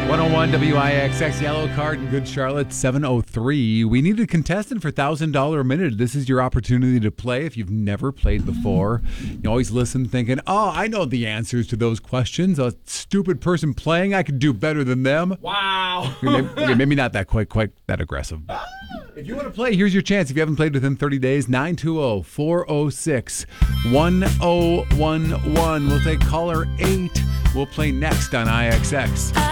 101 WIXX Yellow Card in Good Charlotte, 7:03. We need a contestant for $1,000 a minute. This is your opportunity to play if you've never played before. You always listen thinking, oh, I know the answers to those questions. A stupid person playing, I could do better than them. Wow. Maybe not that quite that aggressive. If you want to play, here's your chance. If you haven't played within 30 days, 920-406-1011. We'll take caller 8. We'll play next on IXX.